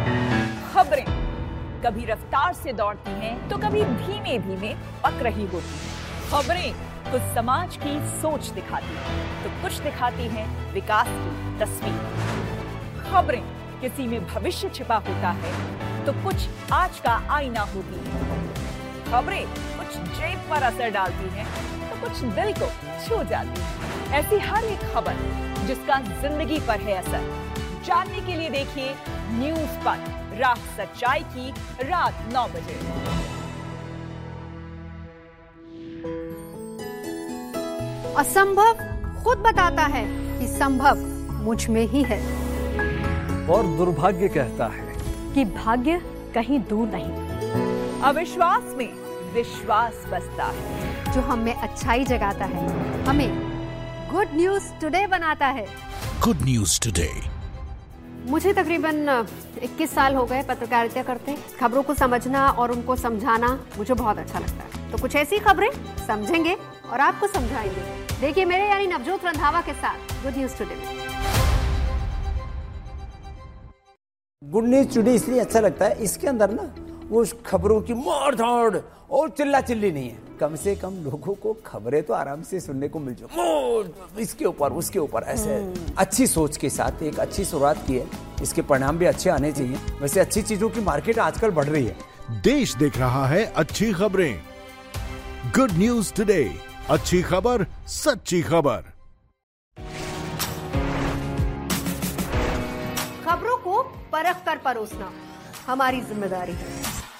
खबरें कभी रफ्तार से दौड़ती हैं तो कभी धीमे धीमे पक रही होती हैं। खबरें कुछ समाज की सोच दिखाती हैं तो कुछ दिखाती हैं विकास की तस्वीर। खबरें किसी में भविष्य छिपा होता है तो कुछ आज का आईना होती है। खबरें कुछ जेब पर असर डालती हैं तो कुछ दिल को छू जाती है। ऐसी हर एक खबर जिसका जिंदगी पर है असर, जानने के लिए देखिए न्यूज़ पर रात सच्चाई की रात 9 बजे। असंभव खुद बताता है कि संभव मुझ में ही है, और दुर्भाग्य कहता है कि भाग्य कहीं दूर नहीं। अविश्वास में विश्वास बसता है, जो हमें अच्छाई जगाता है, हमें गुड न्यूज टुडे बनाता है। Good news today. मुझे तकरीबन 21 साल हो गए पत्रकारिता करते। खबरों को समझना और उनको समझाना मुझे बहुत अच्छा लगता है। तो कुछ ऐसी खबरें समझेंगे और आपको समझाएंगे। देखिए मेरे यानी नवजोत रंधावा के साथ good news today. Good news today इसलिए अच्छा लगता है, इसके अंदर ना वो खबरों की मार धाड़ और चिल्ला चिल्ली नहीं है। कम से कम लोगों को खबरें तो आराम से सुनने को मिल जाए, इसके ऊपर उसके ऊपर ऐसे अच्छी सोच के साथ एक अच्छी शुरुआत की है। इसके परिणाम भी अच्छे आने चाहिए। वैसे अच्छी चीजों की मार्केट आजकल बढ़ रही है। देश देख रहा है अच्छी खबरें। गुड न्यूज टुडे, अच्छी खबर सच्ची खबर। खबरों को परख कर परोसना हमारी जिम्मेदारी है।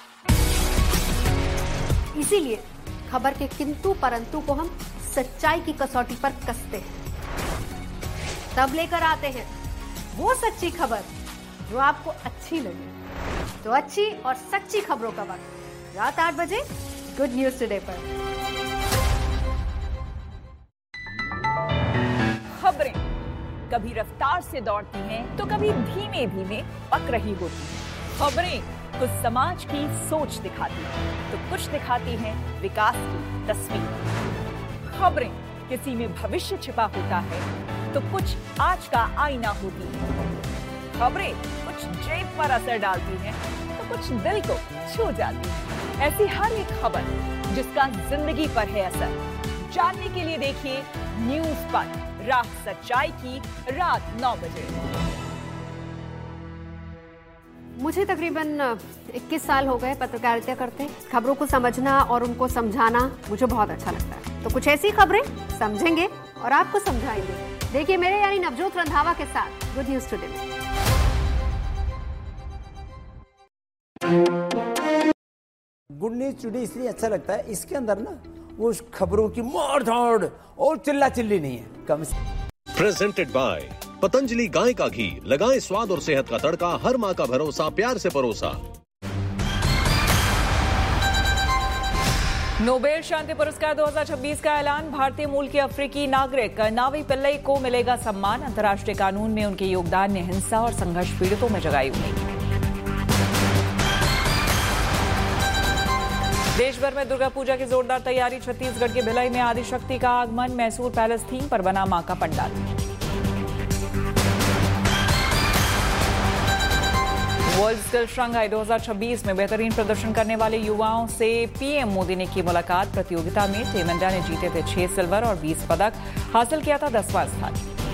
इसीलिए खबर के किंतु परंतु को हम सच्चाई की कसौटी पर कसते हैं, तब लेकर आते हैं वो सच्ची खबर जो आपको अच्छी लगे। तो अच्छी और सच्ची खबरों का वक्त रात 8 बजे गुड न्यूज टुडे पर। खबरें कभी रफ्तार से दौड़ती हैं तो कभी धीमे धीमे पक रही होती हैं। खबरें कुछ समाज की सोच दिखाती हैं तो कुछ दिखाती हैं विकास की तस्वीर। खबरें किसी में भविष्य छिपा होता है तो कुछ आज का आईना होती है। खबरें कुछ जेब पर असर डालती हैं तो कुछ दिल को छू जाती है। ऐसी हर एक खबर जिसका जिंदगी पर है असर, जानने के लिए देखिए न्यूज़ पर रात सच्चाई की रात 9 बजे। मुझे तकरीबन 21 साल हो गए पत्रकारिता करते। खबरों को समझना और उनको समझाना मुझे बहुत अच्छा लगता है। तो कुछ ऐसी खबरें समझेंगे और आपको समझाएंगे। देखिए मेरे यानी नवजोत रंधावा के साथ good news today. Good news today इसलिए अच्छा लगता है, इसके अंदर ना वो खबरों की मार धाड़ और चिल्ला चिल्ली नहीं है। कम से प्रेजेंटेड बाय पतंजलि गाय का घी, लगाएं स्वाद और सेहत का तड़का, हर माँ का भरोसा, प्यार से परोसा। नोबेल शांति पुरस्कार 2026 का ऐलान। भारतीय मूल के अफ्रीकी नागरिक नावी पिल्लई को मिलेगा सम्मान। अंतर्राष्ट्रीय कानून में उनके योगदान ने हिंसा और संघर्ष पीड़ितों में जगाई उम्मीद। देश भर में दुर्गा पूजा की जोरदार तैयारी। छत्तीसगढ़ के भिलाई में आदिशक्ति का आगमन। मैसूर पैलेस थीम पर बना मां का पंडाल। वर्ल्ड स्किल शंघाई 2026 में बेहतरीन प्रदर्शन करने वाले युवाओं से पीएम मोदी ने की मुलाकात। प्रतियोगिता में टीम इंडिया ने जीते थे 6 सिल्वर और 20 पदक, हासिल किया था 10वां स्थान।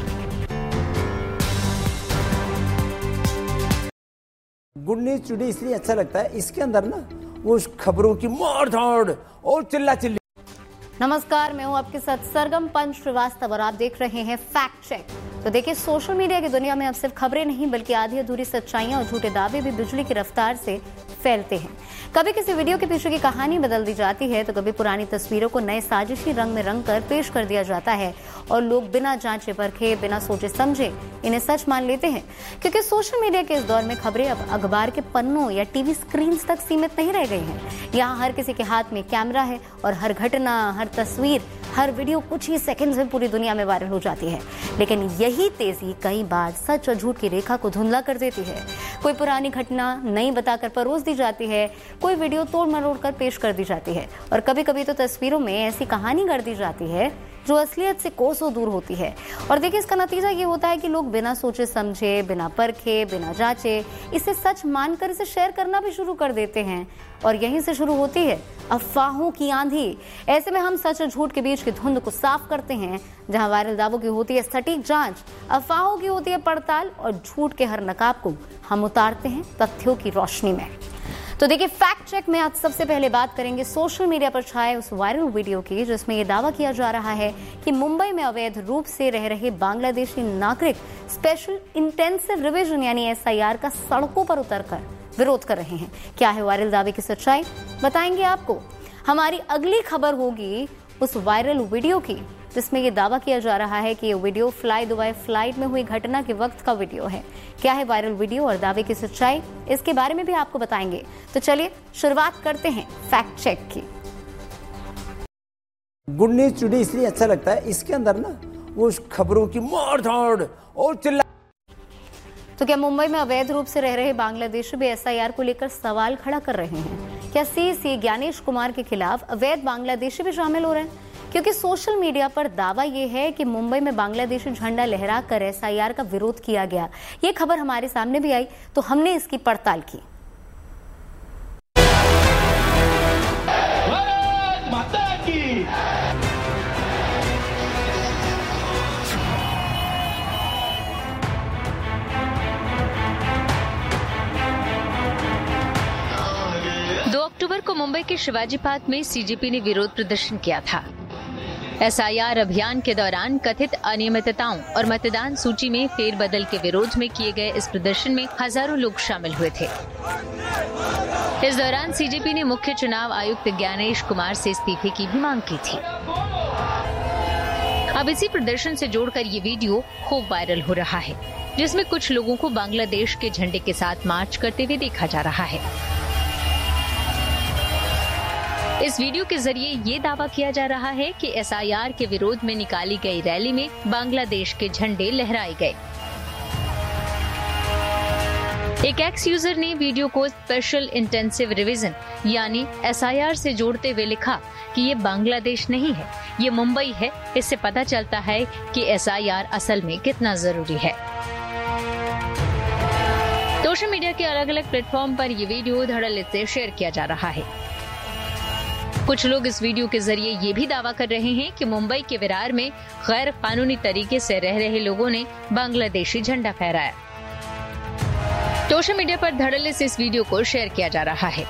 गुड न्यूज टुडे इसलिए अच्छा लगता है, इसके अंदर ना वो खबरों की मार धाड़ और चिल्ला चिल्ली। नमस्कार, मैं हूं आपके साथ सरगम पंच श्रीवास्तव और आप देख रहे हैं फैक्ट चेक। तो देखिए, सोशल मीडिया की दुनिया में अब सिर्फ खबरें नहीं बल्कि आधी अधूरी सच्चाइयां और झूठे दावे भी बिजली की रफ्तार से फैलते हैं। कभी किसी वीडियो के पीछे की कहानी बदल दी जाती है तो कभी पुरानी तस्वीरों को नए साजिशी रंग में रंग कर पेश कर दिया जाता है और लोग बिना जांचे परखे, बिना सोचे समझे इन्हें सच मान लेते हैं। क्योंकि सोशल मीडिया के इस दौर में खबरें अब अखबार के पन्नों या टीवी स्क्रीन तक सीमित नहीं रह गई हैं। यहाँ हर किसी के हाथ में कैमरा है और हर घटना, हर तस्वीर, हर वीडियो कुछ ही सेकंड्स में पूरी दुनिया में वायरल हो जाती है। लेकिन यही तेजी कई बार सच और झूठ की रेखा को धुंधला कर देती है। कोई पुरानी घटना नई बताकर परोस दी जाती है, कोई वीडियो तोड़ मरोड़ कर पेश कर दी जाती है और कभी कभी तो तस्वीरों में ऐसी कहानी गढ़ दी जाती है जो असलियत से कोसों दूर होती है। और देखिए इसका नतीजा ये होता है कि लोग बिना सोचे समझे, बिना परखे, बिना जांचे इसे सच मानकर इसे शेयर करना भी शुरू कर देते हैं और यहीं से शुरू होती है अफवाहों की आंधी। ऐसे में हम सच और झूठ के बीच की धुंध को साफ करते हैं। जहां वायरल दावों की होती है सटीक जांच, अफवाहों की होती है पड़ताल और झूठ के हर नकाब को हम उतारते हैं तथ्यों की रोशनी में। तो देखिए फैक्ट चेक में आज सबसे पहले बात करेंगे सोशल मीडिया पर छाए उस वायरल वीडियो की जिसमें यह दावा किया जा रहा है कि मुंबई में अवैध रूप से रह रहे बांग्लादेशी नागरिक स्पेशल इंटेंसिव रिवीजन यानी SIR का सड़कों पर उतरकर विरोध कर रहे हैं। क्या है वायरल दावे की सच्चाई, बताएंगे आपको। हमारी अगली खबर होगी उस वायरल वीडियो की जिसमें ये दावा किया जा रहा है कि ये वीडियो फ्लाई दुबई फ्लाइट में हुई घटना के वक्त का वीडियो है। क्या है वायरल वीडियो और दावे की सच्चाई, इसके बारे में भी आपको बताएंगे। तो चलिए शुरुआत करते हैं फैक्ट चेक की। गुड न्यूज टुडे इसलिए अच्छा लगता है, इसके अंदर ना वो खबरों की मार धाड़ और चिल्ला। तो क्या मुंबई में अवैध रूप से रह रहे बांग्लादेशी भी SIR को लेकर सवाल खड़ा कर रहे हैं? क्या CC ज्ञानेश कुमार के खिलाफ अवैध बांग्लादेशी भी शामिल हो रहे हैं? क्योंकि सोशल मीडिया पर दावा यह है कि मुंबई में बांग्लादेशी झंडा लहराकर SIR का विरोध किया गया। ये खबर हमारे सामने भी आई तो हमने इसकी पड़ताल की। अक्टूबर को मुंबई के शिवाजी पार्क में CJP ने विरोध प्रदर्शन किया था। SIR अभियान के दौरान कथित अनियमितताओं और मतदान सूची में फेरबदल के विरोध में किए गए इस प्रदर्शन में हजारों लोग शामिल हुए थे। इस दौरान CJP ने मुख्य चुनाव आयुक्त ज्ञानेश कुमार से इस्तीफे की भी मांग की थी। अब इसी प्रदर्शन से जोड़कर ये वीडियो खूब वायरल हो रहा है जिसमें कुछ लोगों को बांग्लादेश के झंडे के साथ मार्च करते हुए देखा जा रहा है। इस वीडियो के जरिए ये दावा किया जा रहा है कि SIR के विरोध में निकाली गई रैली में बांग्लादेश के झंडे लहराए गए। एक एक्स यूजर ने वीडियो को स्पेशल इंटेंसिव रिवीजन यानी SIR से जोड़ते हुए लिखा कि ये बांग्लादेश नहीं है, ये मुंबई है। इससे पता चलता है कि SIR असल में कितना जरूरी है। सोशल मीडिया के अलग अलग प्लेटफॉर्म पर ये वीडियो धड़ल्ले से शेयर किया जा रहा है। कुछ लोग इस वीडियो के जरिए ये भी दावा कर रहे हैं कि मुंबई के विरार में गैर कानूनी तरीके से रह रहे लोगों ने बांग्लादेशी झंडा फहराया। सोशल मीडिया पर धड़ल्ले से इस वीडियो को शेयर किया जा रहा है।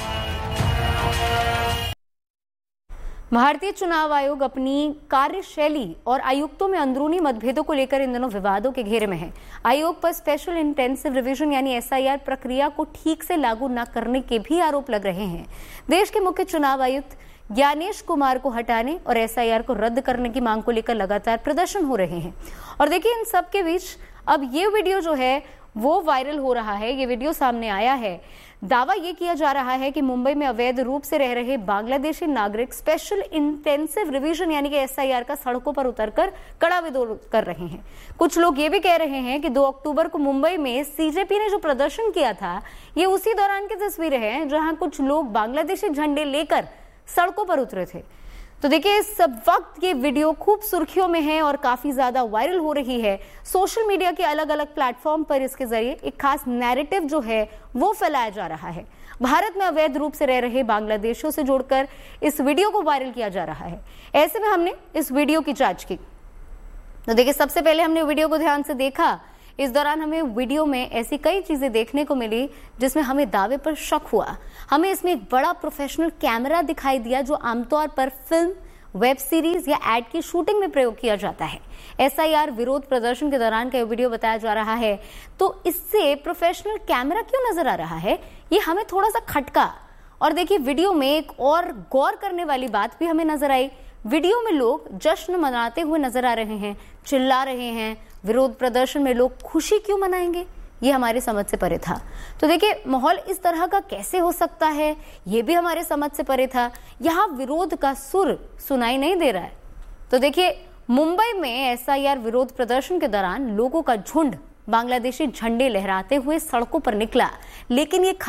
भारतीय चुनाव आयोग अपनी कार्यशैली और आयुक्तों में अंदरूनी मतभेदों को लेकर इन दिनों विवादों के घेरे में है। आयोग पर स्पेशल इंटेंसिव रिवीजन यानी SIR प्रक्रिया को ठीक से लागू न करने के भी आरोप लग रहे हैं। देश के मुख्य चुनाव आयुक्त ज्ञानेश कुमार को हटाने और SIR को रद्द करने की मांग को लेकर लगातार प्रदर्शन हो रहे हैं। और देखिए इन सब के बीच अब ये वीडियो जो है वो वायरल हो रहा है। ये वीडियो सामने आया है। दावा ये किया जा रहा है कि मुंबई में अवैध रूप से रह रहे बांग्लादेशी नागरिक स्पेशल इंटेंसिव रिवीजन यानी कि SIR का सड़कों पर उतरकर कड़ा विरोध कर रहे हैं। कुछ लोग ये भी कह रहे हैं कि 2 अक्टूबर को मुंबई में CJP ने जो प्रदर्शन किया था ये उसी दौरान की तस्वीरें हैं जहां कुछ लोग बांग्लादेशी झंडे लेकर सड़कों पर उतरे थे। तो देखिए इस वक्त ये वीडियो खूब सुर्खियों में है और काफी ज्यादा वायरल हो रही है। सोशल मीडिया के अलग अलग प्लेटफॉर्म पर इसके जरिए एक खास नैरेटिव जो है वो फैलाया जा रहा है। भारत में अवैध रूप से रह रहे बांग्लादेशियों से जोड़कर इस वीडियो को वायरल किया जा रहा है। ऐसे में हमने इस वीडियो की जांच की। तो देखिए सबसे पहले हमने वीडियो को ध्यान से देखा। इस दौरान हमें वीडियो में ऐसी कई चीजें देखने को मिली जिसमें हमें दावे पर शक हुआ। हमें इसमें एक बड़ा प्रोफेशनल कैमरा दिखाई दिया जो आमतौर पर फिल्म, वेब सीरीज या एड की शूटिंग में प्रयोग किया जाता है। SIR विरोध प्रदर्शन के दौरान का वीडियो बताया जा रहा है। तो इससे प्रोफेशनल कैमरा क्यों नजर आ रहा है, ये हमें थोड़ा सा खटका। और देखिए वीडियो में एक और गौर करने वाली बात भी हमें नजर आई। वीडियो में लोग जश्न मनाते हुए नजर आ रहे हैं, चिल्ला रहे हैं। विरोध प्रदर्शन में लोग खुशी क्यों मनाएंगे, ये हमारी समझ से परे था। तो देखिए माहौल इस तरह का कैसे हो सकता है, ये भी हमारे समझ से परे था। यहाँ विरोध का सुर सुनाई नहीं दे रहा है। तो देखिए मुंबई में SIR विरोध प्रदर्शन के दौरान लोगों का झुंड बांग्लादेशी झंडे लहराते हुए सड़कों पर निकला, लेकिन ये खबर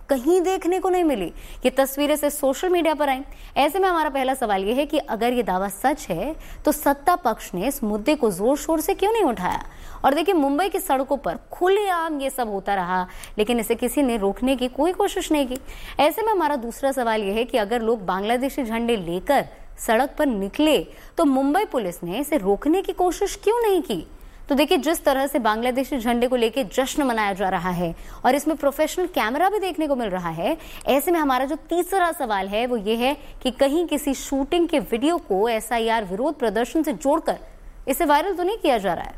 कहीं देखने को नहीं मिली। ये तस्वीरें से सोशल मीडिया पर आई। ऐसे में हमारा पहला सवाल ये है कि अगर ये दावा सच है तो सत्ता पक्ष ने इस मुद्दे को जोर शोर से क्यों नहीं उठाया। और देखिए, मुंबई की सड़कों पर खुलेआम ये सब होता रहा, लेकिन इसे किसी ने रोकने की कोई कोशिश नहीं की। ऐसे में हमारा दूसरा सवाल यह है कि अगर लोग बांग्लादेशी झंडे लेकर सड़क पर निकले तो मुंबई पुलिस ने इसे रोकने की कोशिश क्यों नहीं की। तो देखिए, जिस तरह से बांग्लादेशी झंडे को लेकर जश्न मनाया जा रहा है और इसमें प्रोफेशनल कैमरा भी देखने को मिल रहा है, ऐसे में हमारा जो तीसरा सवाल है वो ये है कि कहीं किसी शूटिंग के वीडियो को SIR विरोध प्रदर्शन से जोड़कर इसे वायरल तो नहीं किया जा रहा है।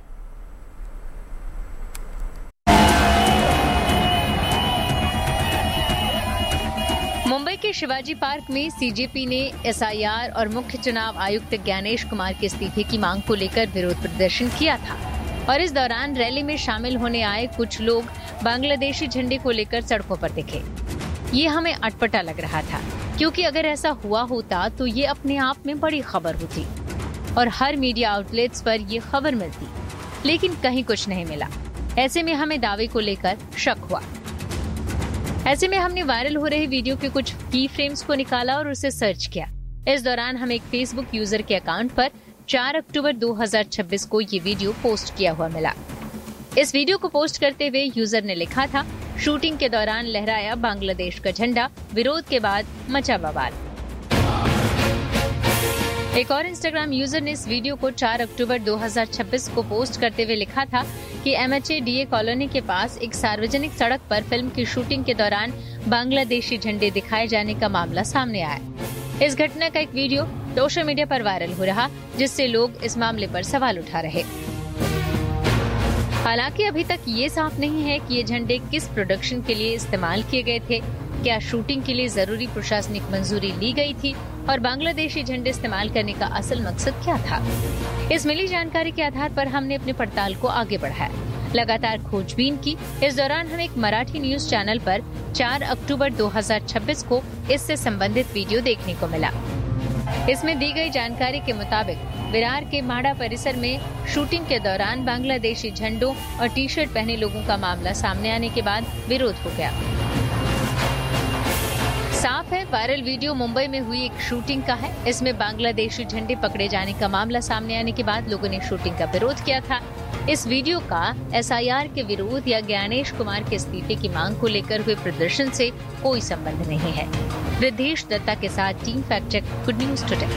मुंबई के शिवाजी पार्क में CJP ने SIR और मुख्य चुनाव आयुक्त ज्ञानेश कुमार के इस्तीफे की मांग को लेकर विरोध प्रदर्शन किया था और इस दौरान रैली में शामिल होने आए कुछ लोग बांग्लादेशी झंडे को लेकर सड़कों पर दिखे। ये हमें अटपटा लग रहा था, क्योंकि अगर ऐसा हुआ होता तो ये अपने आप में बड़ी खबर होती और हर मीडिया आउटलेट्स पर ये खबर मिलती, लेकिन कहीं कुछ नहीं मिला। ऐसे में हमें दावे को लेकर शक हुआ। ऐसे में हमने वायरल हो रहे वीडियो के कुछ की फ्रेम्स को निकाला और उसे सर्च किया। इस दौरान हमें एक फेसबुक यूजर के अकाउंट पर 4 अक्टूबर 2026 को ये वीडियो पोस्ट किया हुआ मिला। इस वीडियो को पोस्ट करते हुए यूजर ने लिखा था, शूटिंग के दौरान लहराया बांग्लादेश का झंडा, विरोध के बाद मचा बवाल। एक और इंस्टाग्राम यूजर ने इस वीडियो को 4 अक्टूबर 2026 को पोस्ट करते हुए लिखा था कि MHA-DA कॉलोनी के पास एक सार्वजनिक सड़क पर फिल्म की शूटिंग के दौरान बांग्लादेशी झंडे दिखाए जाने का मामला सामने आया। इस घटना का एक वीडियो सोशल मीडिया पर वायरल हो रहा, जिससे लोग इस मामले पर सवाल उठा रहे। हालांकि अभी तक ये साफ नहीं है कि ये झंडे किस प्रोडक्शन के लिए इस्तेमाल किए गए थे, क्या शूटिंग के लिए जरूरी प्रशासनिक मंजूरी ली गई थी और बांग्लादेशी झंडे इस्तेमाल करने का असल मकसद क्या था। इस मिली जानकारी के आधार पर हमने अपनी पड़ताल को आगे बढ़ाया, लगातार खोजबीन की। इस दौरान हमें एक मराठी न्यूज चैनल पर 4 अक्टूबर 2026 को इससे संबंधित वीडियो देखने को मिला। इसमें दी गई जानकारी के मुताबिक विरार के माड़ा परिसर में शूटिंग के दौरान बांग्लादेशी झंडों और टी-शर्ट पहने लोगों का मामला सामने आने के बाद विरोध हो गया। साफ है, वायरल वीडियो मुंबई में हुई एक शूटिंग का है। इसमें बांग्लादेशी झंडे पकड़े जाने का मामला सामने आने के बाद लोगों ने शूटिंग का विरोध किया था। इस वीडियो का SIR के विरोध या ज्ञानेश कुमार के इस्तीफे की मांग को लेकर हुए प्रदर्शन से कोई संबंध नहीं है। रिद्धेश दत्ता के साथ team fact check, good news today.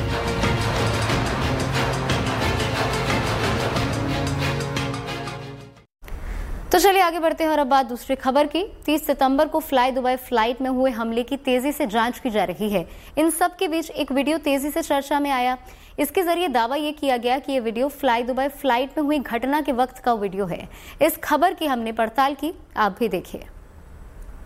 तो चलिए आगे बढ़ते हैं और अब बात दूसरी खबर की। 30 सितंबर को फ्लाई दुबई फ्लाइट में हुए हमले की तेजी से जांच की जा रही है। इन सब के बीच एक वीडियो तेजी से चर्चा में आया। इसके जरिए दावा यह किया गया कि यह वीडियो फ्लाई दुबई फ्लाइट में हुई घटना के वक्त का वीडियो है। इस खबर की हमने पड़ताल की, आप भी देखिए।